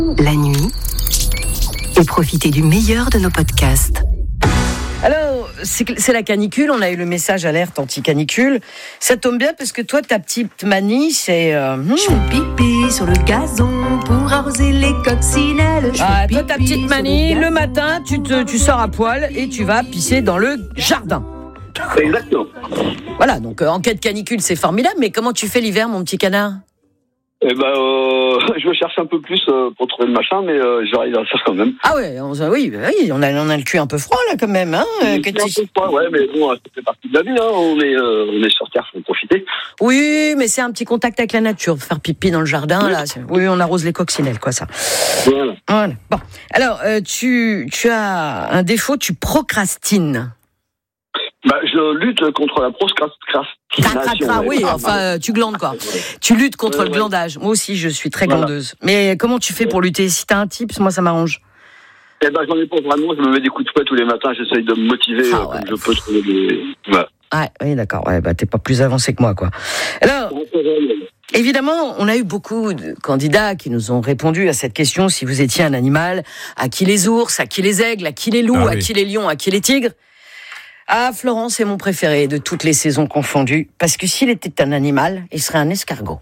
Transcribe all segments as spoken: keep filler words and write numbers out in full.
la nuit et profitez du meilleur de nos podcasts. Alors, c'est, c'est la canicule, on a eu le message alerte anti-canicule. Ça tombe bien parce que toi, ta petite manie, c'est... Euh, hmm. Je fais pipi sur le gazon pour arroser les coccinelles. Ah, toi, ta petite manie, le, le matin, tu, te, tu sors à poil et tu vas pisser dans le jardin. Exactement. Voilà, donc euh, en cas de canicule, c'est formidable, mais comment tu fais l'hiver, mon petit canard ? Eh ben, euh, je me cherche un peu plus euh, pour trouver le machin, mais euh, j'arrive à le faire quand même. Ah ouais, on, oui, oui, on a, on a le cul un peu froid là quand même, hein. Euh, que un peu froid, ouais, mais bon, ça fait partie de la vie, hein. On est, euh, on est sur Terre, faut en profiter. Oui, mais c'est un petit contact avec la nature, faire pipi dans le jardin, oui. Là. C'est, oui, on arrose les coccinelles, quoi, ça. Voilà. Voilà. Bon, alors, euh, tu, tu as un défaut, tu procrastines. Bah, je lutte contre la procrastination. Cracra, oui, ah, enfin, euh, tu glandes, quoi. Tu luttes contre euh, le glandage. Moi aussi, je suis très voilà. glandeuse. Mais comment tu fais pour lutter ? Si t'as un tips, moi, ça m'arrange. Eh ben, j'en ai pas vraiment. Je me mets des coups de fouet tous les matins. J'essaye de me motiver ah, ouais. comme je peux trouver des... Voilà. Ah, oui, d'accord. Ouais, bah, t'es pas plus avancé que moi, quoi. Alors... Évidemment, on a eu beaucoup de candidats qui nous ont répondu à cette question, si vous étiez un animal, à qui les ours, à qui les aigles, à qui les loups, ah, à oui. qui les lions, à qui les tigres. Ah, Florent, c'est mon préféré de toutes les saisons confondues, parce que s'il était un animal, il serait un escargot.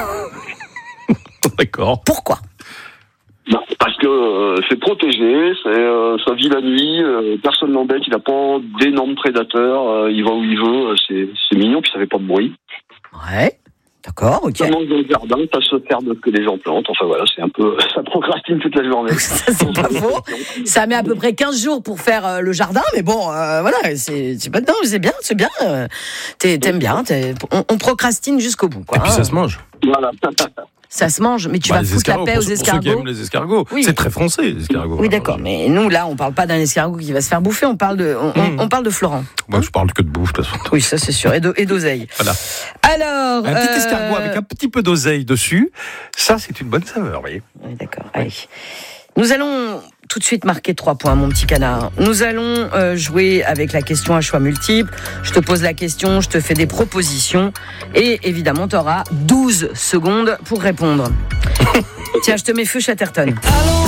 D'accord. Pourquoi ? Non, parce que euh, c'est protégé, c'est, euh, ça vit la nuit, euh, personne n'embête, il n'a pas d'énormes prédateurs, euh, il va où il veut, euh, c'est, c'est mignon, puis ça fait pas de bruit. Ouais. D'accord, ok. Ça mange dans le jardin, ça se perd de que les gens plantent. Enfin voilà, c'est un peu, ça procrastine toute la journée. Ça, c'est pas faux. Ça met à peu près quinze jours pour faire euh, le jardin, mais bon, euh, voilà, c'est, c'est pas, non, c'est bien, c'est bien. Euh, t'aimes bien, t'es, on, on procrastine jusqu'au bout, quoi. Et puis ça se mange. Voilà. Ça se mange, mais tu bah, vas foutre la paix aux escargots. Pour ceux qui aiment les escargots, oui. C'est très français, les escargots. Oui, d'accord, mais nous, là, on parle pas d'un escargot qui va se faire bouffer, on parle de, on, mmh. on, on parle de Florent. Moi, je parle que de bouffe, de toute façon. Oui, ça, c'est sûr, et, de, et d'oseille. Voilà. Alors... Un petit euh... escargot avec un petit peu d'oseille dessus, ça, c'est une bonne saveur, vous voyez. Oui, d'accord, allez. Nous allons tout de suite marquer trois points, mon petit canard. Nous allons euh, jouer avec la question à choix multiples. Je te pose la question, je te fais des propositions. Et évidemment, tu auras douze secondes pour répondre. Tiens, je te mets feu Chatterton. Allons